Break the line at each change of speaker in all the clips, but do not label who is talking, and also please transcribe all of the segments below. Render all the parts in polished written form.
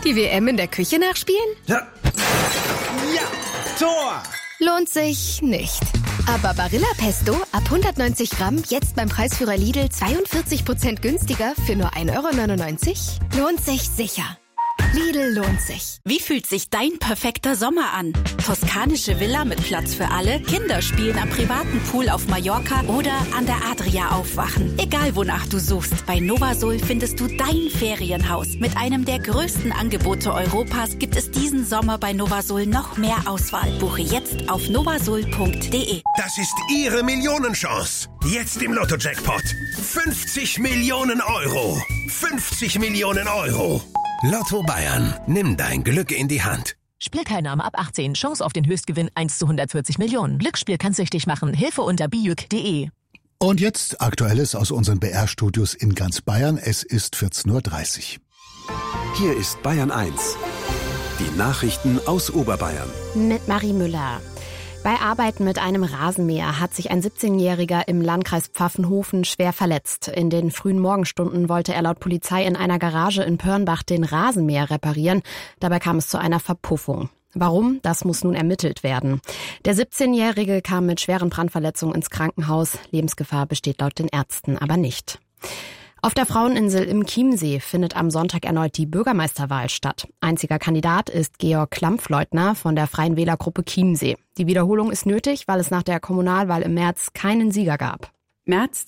Die WM in der Küche nachspielen?
Ja, Tor!
Lohnt sich nicht. Aber Barilla Pesto ab 190 Gramm jetzt beim Preisführer Lidl 42% günstiger für nur 1,99 €? Lohnt sich sicher. Lidl lohnt sich.
Wie fühlt sich dein perfekter Sommer an? Toskanische Villa mit Platz für alle, Kinder spielen am privaten Pool auf Mallorca oder an der Adria aufwachen. Egal wonach du suchst, bei Novasol findest du dein Ferienhaus. Mit einem der größten Angebote Europas gibt es diesen Sommer bei Novasol noch mehr Auswahl. Buche jetzt auf novasol.de.
Das ist Ihre Millionenchance. Jetzt im Lotto-Jackpot. 50 Millionen Euro. 50 Millionen Euro. Lotto Bayern. Nimm dein Glück in die Hand.
Spielteilnahme ab 18. Chance auf den Höchstgewinn 1 zu 140 Millionen. Glücksspiel kann süchtig machen. Hilfe unter bijuk.de.
Und jetzt Aktuelles aus unseren BR-Studios in ganz Bayern. Es ist 14:30 Uhr.
Hier ist Bayern 1. Die Nachrichten aus Oberbayern.
Mit Marie Müller. Bei Arbeiten mit einem Rasenmäher hat sich ein 17-Jähriger im Landkreis Pfaffenhofen schwer verletzt. In den frühen Morgenstunden wollte er laut Polizei in einer Garage in Pörnbach den Rasenmäher reparieren. Dabei kam es zu einer Verpuffung. Warum? Das muss nun ermittelt werden. Der 17-Jährige kam mit schweren Brandverletzungen ins Krankenhaus. Lebensgefahr besteht laut den Ärzten aber nicht. Auf der Fraueninsel im Chiemsee findet am Sonntag erneut die Bürgermeisterwahl statt. Einziger Kandidat ist Georg Klampfleutner von der Freien Wählergruppe Chiemsee. Die Wiederholung ist nötig, weil es nach der Kommunalwahl im März keinen Sieger gab.
März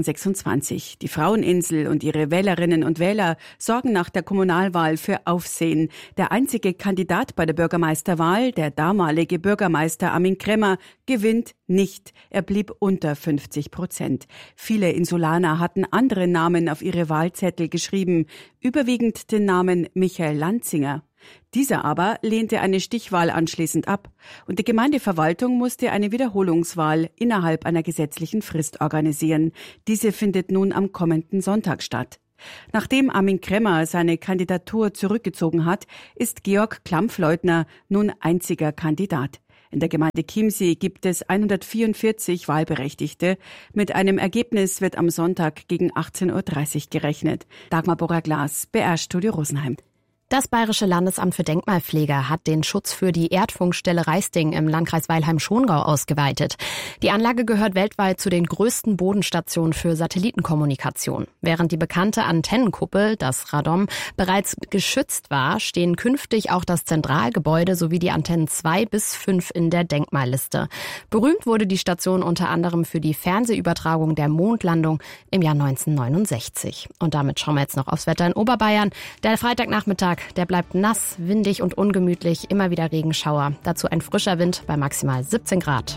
2026. Die Fraueninsel und ihre Wählerinnen und Wähler sorgen nach der Kommunalwahl für Aufsehen. Der einzige Kandidat bei der Bürgermeisterwahl, der damalige Bürgermeister Armin Kremmer, gewinnt nicht. Er blieb unter 50%. Viele Insulaner hatten andere Namen auf ihre Wahlzettel geschrieben, überwiegend den Namen Michael Lanzinger. Dieser aber lehnte eine Stichwahl anschließend ab und die Gemeindeverwaltung musste eine Wiederholungswahl innerhalb einer gesetzlichen Frist organisieren. Diese findet nun am kommenden Sonntag statt. Nachdem Armin Kremmer seine Kandidatur zurückgezogen hat, ist Georg Klampfleutner nun einziger Kandidat. In der Gemeinde Chiemsee gibt es 144 Wahlberechtigte. Mit einem Ergebnis wird am Sonntag gegen 18:30 Uhr gerechnet. Dagmar Borrer-Glas, BR-Studio Rosenheim.
Das Bayerische Landesamt für Denkmalpflege hat den Schutz für die Erdfunkstelle Reisting im Landkreis Weilheim-Schongau ausgeweitet. Die Anlage gehört weltweit zu den größten Bodenstationen für Satellitenkommunikation. Während die bekannte Antennenkuppel, das Radom, bereits geschützt war, stehen künftig auch das Zentralgebäude sowie die Antennen 2 bis 5 in der Denkmalliste. Berühmt wurde die Station unter anderem für die Fernsehübertragung der Mondlandung im Jahr 1969. Und damit schauen wir jetzt noch aufs Wetter in Oberbayern. Der Freitagnachmittag, der bleibt nass, windig und ungemütlich, immer wieder Regenschauer. Dazu ein frischer Wind bei maximal 17 Grad.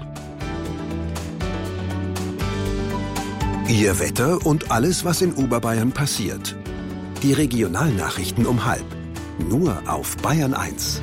Ihr Wetter und alles, was in Oberbayern passiert. Die Regionalnachrichten um 12:30. Nur auf Bayern 1.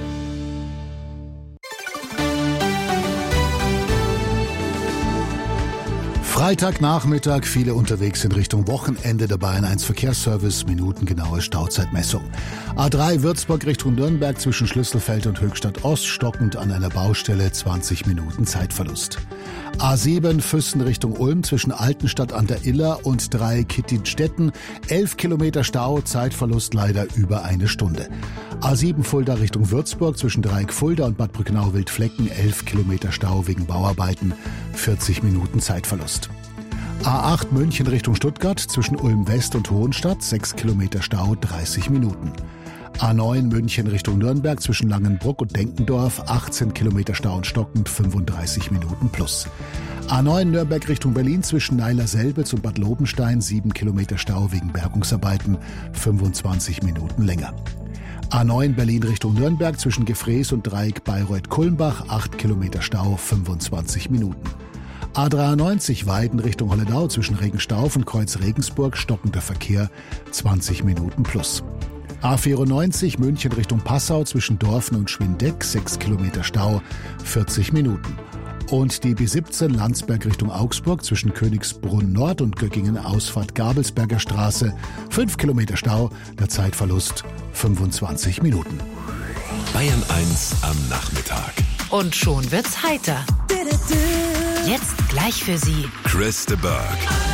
Freitagnachmittag, viele unterwegs in Richtung Wochenende. Der Bayern 1 Verkehrsservice, minutengenaue Stauzeitmessung. A3 Würzburg Richtung Nürnberg zwischen Schlüsselfeld und Höchstadt Ost, stockend an einer Baustelle, 20 Minuten Zeitverlust. A7 Füssen Richtung Ulm zwischen Altenstadt an der Iller und Dreieck-Kittinstetten, 11 Kilometer Stau, Zeitverlust leider über eine Stunde. A7 Fulda Richtung Würzburg zwischen Dreieck Fulda und Bad Brückenau-Wildflecken, 11 Kilometer Stau wegen Bauarbeiten, 40 Minuten Zeitverlust. A8 München Richtung Stuttgart zwischen Ulm West und Hohenstadt, 6 Kilometer Stau, 30 Minuten. A9 München Richtung Nürnberg zwischen Langenbruck und Denkendorf, 18 Kilometer Stau und stockend, 35 Minuten plus. A9 Nürnberg Richtung Berlin zwischen Neiler-Selbitz und Bad Lobenstein, 7 Kilometer Stau wegen Bergungsarbeiten, 25 Minuten länger. A9 Berlin Richtung Nürnberg zwischen Gefrees und Dreieck Bayreuth-Kulmbach, 8 Kilometer Stau, 25 Minuten. A93 Weiden Richtung Holledau zwischen Regenstauf und Kreuz Regensburg, stockender Verkehr, 20 Minuten plus. A94 München Richtung Passau zwischen Dorfen und Schwindeck, 6 Kilometer Stau, 40 Minuten. Und die B17 Landsberg Richtung Augsburg zwischen Königsbrunn Nord und Göggingen Ausfahrt Gabelsberger Straße, 5 Kilometer Stau, der Zeitverlust 25 Minuten.
Bayern 1 am Nachmittag.
Und schon wird's heiter. Jetzt gleich für Sie
Chris de Burgh.